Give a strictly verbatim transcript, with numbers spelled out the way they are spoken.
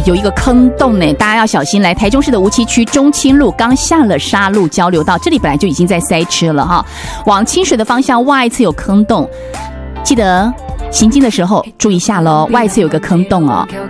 有一个坑洞呢，大家要小心。来，台中市的梧栖区中清路刚下了沙路交流道，这里本来就已经在塞车了哈，往清水的方向外侧有坑洞，记得行进的时候注意一下咯，外侧有个坑洞哦。